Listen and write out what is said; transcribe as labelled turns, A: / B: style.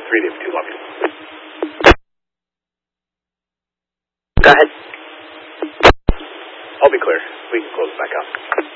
A: 382, love you.
B: Go ahead.
A: I'll be clear. We can close back up.